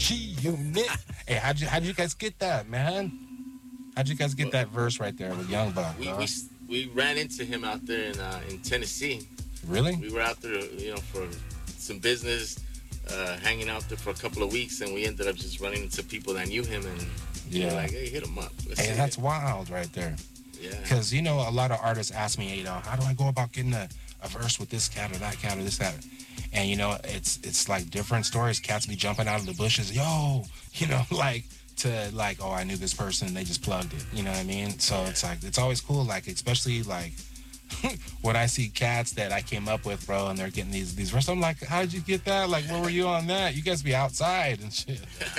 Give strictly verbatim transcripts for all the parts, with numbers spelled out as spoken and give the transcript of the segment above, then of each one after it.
G-Unit. Hey, how'd you, how'd you guys get that, man? How'd you guys get that verse right there with Young Buck? We, we, we ran into him out there in uh, in Tennessee. Really? We were out there, you know, for some business, uh, hanging out there for a couple of weeks, and we ended up just running into people that knew him, and yeah, we were like, hey, hit him up. Let's hey, that's it. Wild right there. Yeah. Because, you know, a lot of artists ask me, you know, how do I go about getting a, a verse with this cat or that cat or this, that? And, you know, it's it's like different stories. Cats be jumping out of the bushes, yo, you know, like, to like, oh, I knew this person, and they just plugged it. You know what I mean? So yeah. It's like, it's always cool, like, especially, like, when I see cats that I came up with, bro, and they're getting these these verses, I'm like, how did you get that? Like, where were you on that? You guys be outside and shit.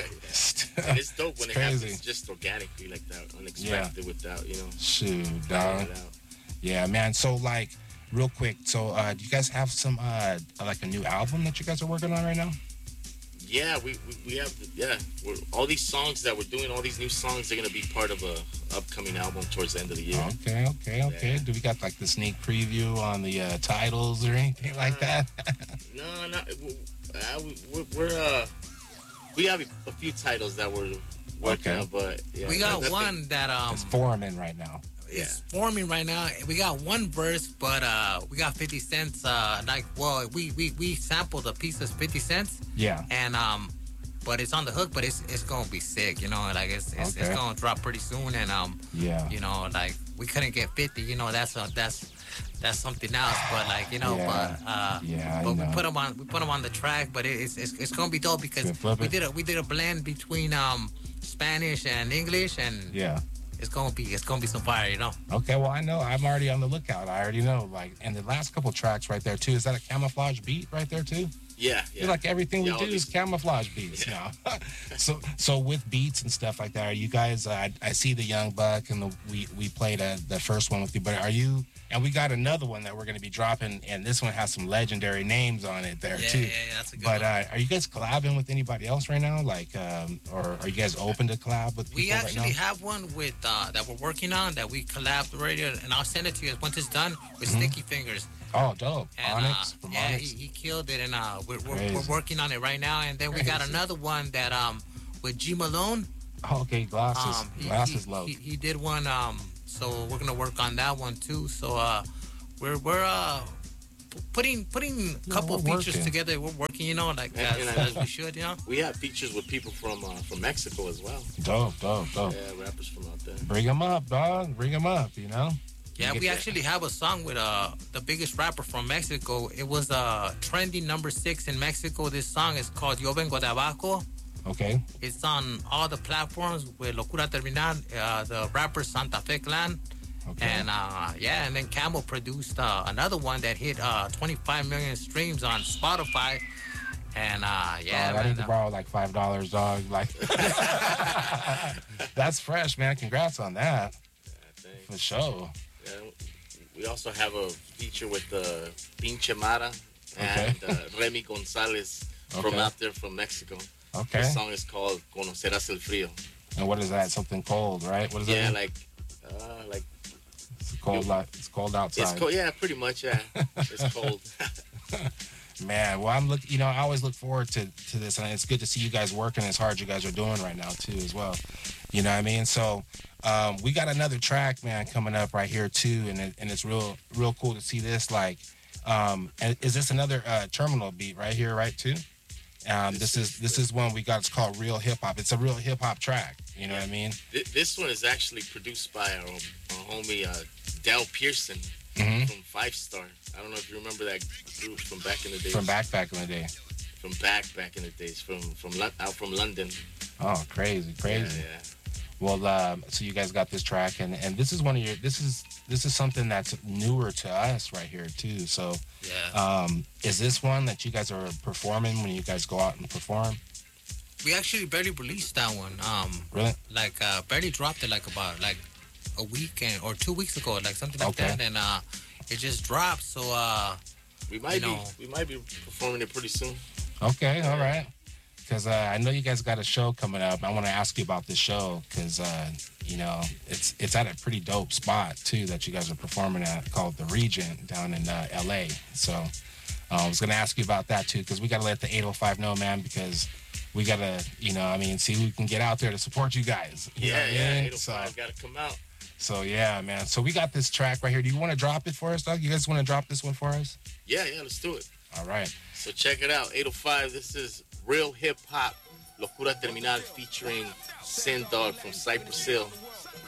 Yeah. And it's dope when it's it crazy. Happens just organically like that, unexpected, yeah. Without, you know. Shoot, dog. Yeah, man. So, like, real quick, so uh, do you guys have some, uh, like, a new album that you guys are working on right now? Yeah, we, we, we have, yeah. We're, all these songs that we're doing, all these new songs, they're going to be part of a upcoming album towards the end of the year. Okay, okay, okay. Yeah. Do we got, like, the sneak preview on the uh, titles or anything uh, like that? no, no. Uh, we, we're, uh, we have a few titles that we're working okay. on, but, yeah. We got one thing. that, um... It's forming right now. It's yeah. forming right now. We got one verse, but uh, we got fifty cents. Uh, like, well, we, we, we sampled a piece of fifty cents. Yeah. And um, but it's on the hook. But it's it's gonna be sick. You know, like it's it's, okay. it's gonna drop pretty soon. And um, yeah. You know, like we couldn't get fifty. You know, that's a, that's that's something else. But like you know, yeah. but uh, yeah, but we put them on we put them on the track. But it, it's, it's it's gonna be dope because we did a we did a blend between um Spanish and English and yeah. It's gonna be, it's gonna be some fire, you know. Okay, well, I know. I'm already on the lookout. I already know. Like, and the last couple tracks right there too. Is that a camouflage beat right there too? Yeah, yeah. Feel like everything yeah, we do is camouflage beats yeah. now. so, so with beats and stuff like that, are you guys? Uh, I, I see the Young Buck, and the, we we played a, the first one with you. But are you? And we got another one that we're going to be dropping, and this one has some legendary names on it there yeah, too. Yeah, yeah, that's a good but one. Uh, are you guys collabing with anybody else right now? Like, um, or are you guys open to collab with people We actually right now? have one with uh, that we're working on that we collaborated, and I'll send it to you once it's done with mm-hmm. Sticky Fingers. Oh, dope! And, Onyx uh, from yeah, Onyx. He, he killed it, and uh, we're, we're, we're working on it right now. And then Crazy. we got another one that um with G Malone. Oh, okay, glasses, um, he, glasses, he, love. He, he did one, um, so we're gonna work on that one too. So uh, we're we're uh putting putting a couple yeah, features working. together. We're working, you know, like and, as, and, as we should, you know. We have features with people from uh, from Mexico as well. Dope, dope, dope. Yeah, rappers from out there. Bring them up, dog. Bring them up. You know. Yeah, we actually have a song with uh the biggest rapper from Mexico. It was uh trending number six in Mexico. This song is called Yo Vengo de Abajo. Okay. It's on all the platforms with Locura Terminal, uh, the rapper Santa Fe Clan. Okay. And uh yeah, and then Camel produced uh, another one that hit uh twenty-five million streams on Spotify. And uh yeah, dog, man, I need to uh, borrow like five dollars, dog. Like that's fresh, man. Congrats on that. Yeah, for sure. Yeah, we also have a feature with uh, Pinche Mara and okay. uh, Remy Gonzalez okay. from out there from Mexico. Okay. The song is called Conocerás el Frío. And what is that? Something cold, right? What is yeah, that? Yeah, like, uh, like. It's cold. Like, it's cold outside. It's cold. Yeah, pretty much. Yeah, it's cold. Man, well, I'm look. You know, I always look forward to to this, and it's good to see you guys working as hard as you guys are doing right now too, as well. You know what I mean? So. Um, we got another track, man, coming up right here too, and it, and it's real, real cool to see this. Like, um, and is this another uh, Terminal beat right here, right too? Um, this is this is one we got. It's called Real Hip Hop. It's a real hip hop track. You know what I mean? This one is actually produced by our, our homie uh, Dell Pearson mm-hmm. from Five Star. I don't know if you remember that group from back in the days. From back back in the day. From back back in the days. From from out from London. Oh, crazy, crazy. Yeah. yeah. Well, um, so you guys got this track, and, and this is one of your this is this is something that's newer to us right here too. So, yeah. Um, is this one that you guys are performing when you guys go out and perform? We actually barely released that one. Um, really? Like uh, barely dropped it like about like a week and, or two weeks ago, like something like okay. that, and uh, it just dropped. So uh, we might you be know, we might be performing it pretty soon. Okay, all right. Because uh, I know you guys got a show coming up. I want to ask you about this show because, uh, you know, it's it's at a pretty dope spot, too, that you guys are performing at called The Regent down in uh, L A. So I was gonna ask you about that too, because we gotta let the eight oh five know, man, because we gotta, you know, I mean, see who can get out there to support you guys. You yeah, yeah, eight oh five so, gotta come out. So yeah, man. So we got this track right here. Do you want to drop it for us, Doug? You guys want to drop this one for us? Yeah, yeah, let's do it. All right. So check it out, eight oh five. This is real hip hop, Locura Terminal featuring Sin Dog from Cypress Hill.